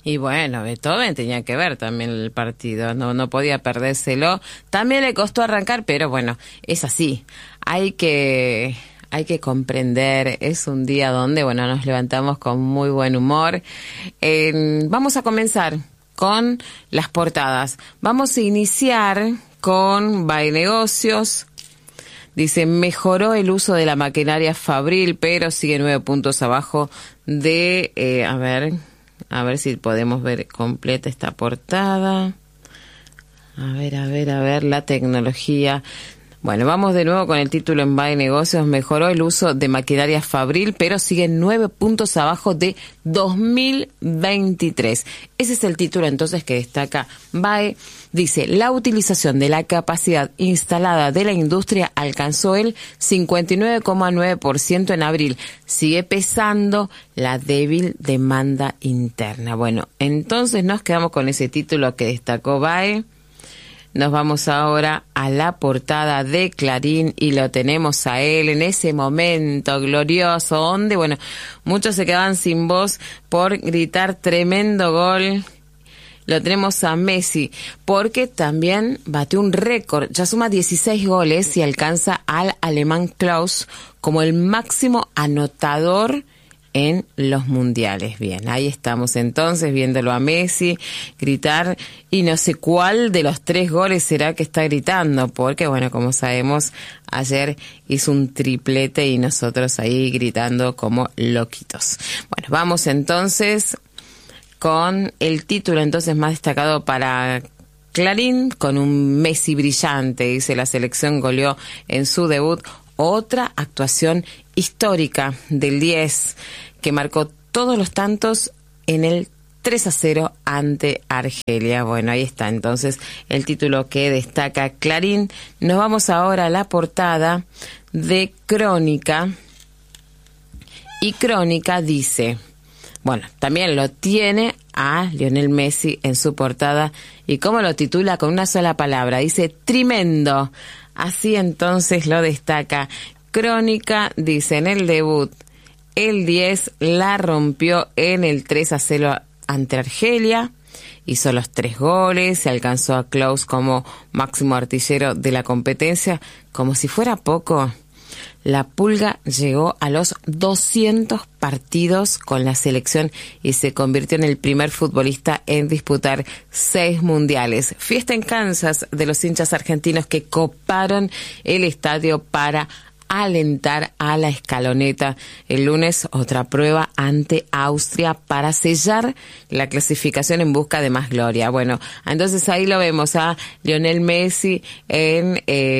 Y bueno, Beethoven tenía que ver también el partido, no podía perdérselo. También le costó arrancar, pero bueno, es así. Hay que comprender, es un día donde, bueno, nos levantamos con muy buen humor. Vamos a comenzar con las portadas. Vamos a iniciar con BAE Negocios. Dice, mejoró el uso de la maquinaria fabril, pero sigue 9 puntos abajo de, a ver si podemos ver completa esta portada. A ver, la tecnología. Bueno, vamos de nuevo con el título en BAE Negocios. Mejoró el uso de maquinaria fabril, pero sigue 9 puntos abajo de 2023. Ese es el título entonces que destaca BAE. Dice, la utilización de la capacidad instalada de la industria alcanzó el 59,9% en abril. Sigue pesando la débil demanda interna. Bueno, entonces nos quedamos con ese título que destacó BAE. Nos vamos ahora a la portada de Clarín y lo tenemos a él en ese momento glorioso donde, bueno, muchos se quedaban sin voz por gritar tremendo gol. Lo tenemos a Messi, porque también batió un récord, ya suma 16 goles y alcanza al alemán Klaus como el máximo anotador en los mundiales. Bien, ahí estamos entonces viéndolo a Messi gritar y no sé cuál de los 3 goles será que está gritando, porque bueno, como sabemos, ayer hizo un triplete y nosotros ahí gritando como loquitos. Bueno, vamos entonces con el título entonces más destacado para Clarín, con un Messi brillante. Dice, la selección goleó en su debut. Otra actuación histórica del 10 que marcó todos los tantos en el 3-0 ante Argelia. Bueno, ahí está entonces el título que destaca Clarín. Nos vamos ahora a la portada de Crónica. Y Crónica dice, bueno, también lo tiene a Lionel Messi en su portada. ¿Y cómo lo titula? Con una sola palabra. Dice, tremendo. Así entonces lo destaca Crónica. Dice, en el debut, el 10 la rompió en el 3-0 ante Argelia. Hizo los 3 goles, se alcanzó a Klaus como máximo artillero de la competencia. Como si fuera poco, la Pulga llegó a los 200 partidos con la selección y se convirtió en el primer futbolista en disputar 6 mundiales. Fiesta en Kansas de los hinchas argentinos que coparon el estadio para alentar a la escaloneta. El lunes, otra prueba ante Austria para sellar la clasificación en busca de más gloria. Bueno, entonces ahí lo vemos a Lionel Messi en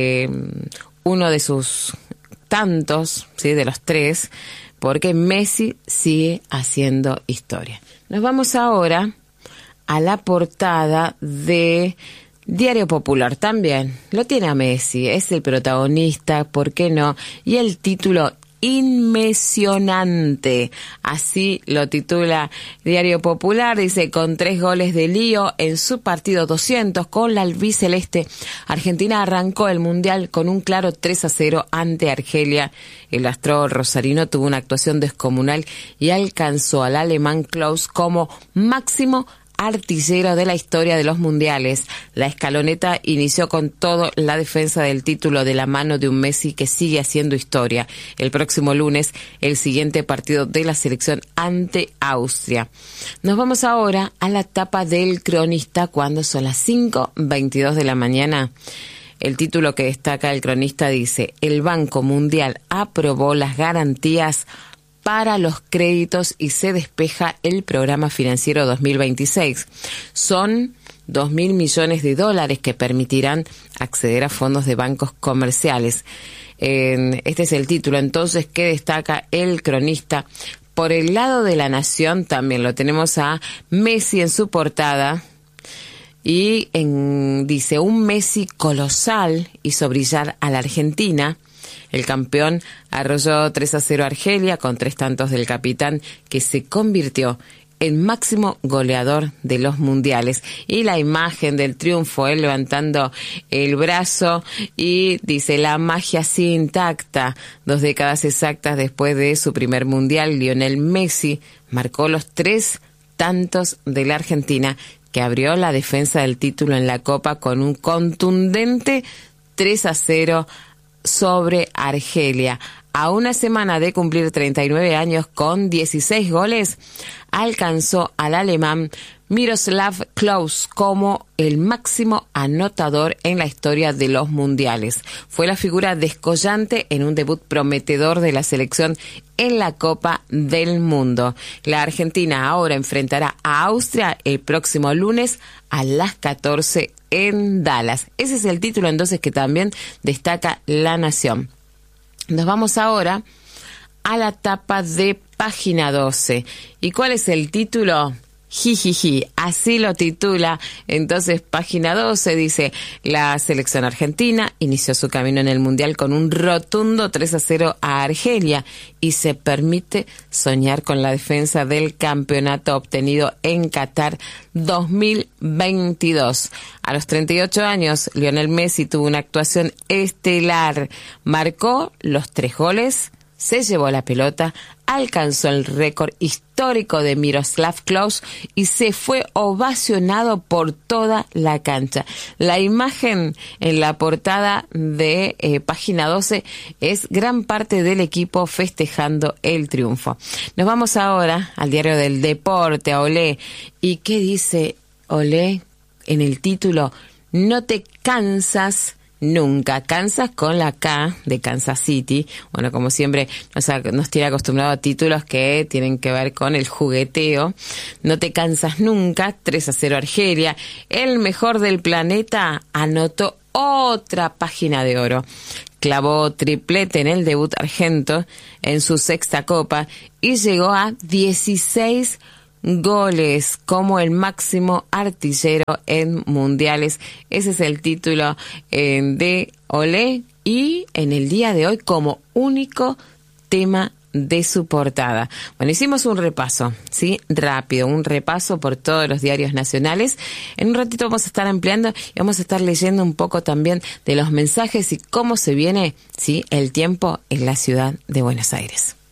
uno de sus tantos, ¿sí?, de los 3, porque Messi sigue haciendo historia. Nos vamos ahora a la portada de Diario Popular. También lo tiene a Messi, es el protagonista, ¿por qué no? Y el título, inmesionante, así lo titula Diario Popular. Dice, con 3 goles de Lío en su partido 200 con la albiceleste, Argentina arrancó el mundial con un claro 3-0 ante Argelia. El astro rosarino tuvo una actuación descomunal y alcanzó al alemán Klaus como máximo artillero de la historia de los mundiales. La escaloneta inició con todo la defensa del título de la mano de un Messi que sigue haciendo historia. El próximo lunes, el siguiente partido de la selección ante Austria. Nos vamos ahora a la tapa del Cronista cuando son las 5:22 de la mañana. El título que destaca el Cronista dice, el Banco Mundial aprobó las garantías para los créditos y se despeja el programa financiero 2026. Son 2.000 millones de dólares que permitirán acceder a fondos de bancos comerciales. Este es el título entonces que destaca el Cronista. Por el lado de La Nación también lo tenemos a Messi en su portada. Y dice, un Messi colosal hizo brillar a la Argentina. El campeón arrolló 3-0 a Argelia con 3 tantos del capitán, que se convirtió en máximo goleador de los mundiales. Y la imagen del triunfo, él levantando el brazo y dice, la magia sigue intacta. 2 décadas exactas después de su primer mundial, Lionel Messi marcó los 3 tantos de la Argentina, que abrió la defensa del título en la Copa con un contundente 3-0 sobre Argelia. A una semana de cumplir 39 años con 16 goles, alcanzó al alemán Miroslav Klose como el máximo anotador en la historia de los mundiales. Fue la figura descollante en un debut prometedor de la selección en la Copa del Mundo. La Argentina ahora enfrentará a Austria el próximo lunes a las 14 en Dallas. Ese es el título entonces que también destaca La Nación. Nos vamos ahora a la tapa de página 12. ¿Y cuál es el título? Jijiji, así lo titula. Entonces, página 12 dice: la selección argentina inició su camino en el Mundial con un rotundo 3-0 a Argelia y se permite soñar con la defensa del campeonato obtenido en Qatar 2022. A los 38 años, Lionel Messi tuvo una actuación estelar. Marcó los 3 goles, se llevó la pelota, alcanzó el récord histórico de Miroslav Klose y se fue ovacionado por toda la cancha. La imagen en la portada de página 12 es gran parte del equipo festejando el triunfo. Nos vamos ahora al diario del deporte, a Olé. ¿Y qué dice Olé en el título? No te cansas nunca. Kansas con la K de Kansas City. Bueno, como siempre nos tiene acostumbrado a títulos que tienen que ver con el jugueteo. No te cansas nunca, 3-0 Argelia. El mejor del planeta anotó otra página de oro. Clavó triplete en el debut argento en su 6ª Copa y llegó a 16 goles como el máximo artillero en mundiales. Ese es el título de Olé, y en el día de hoy como único tema de su portada. Bueno, hicimos un repaso, ¿sí? Rápido, un repaso por todos los diarios nacionales. En un ratito vamos a estar ampliando y vamos a estar leyendo un poco también de los mensajes y cómo se viene, ¿sí?, el tiempo en la ciudad de Buenos Aires.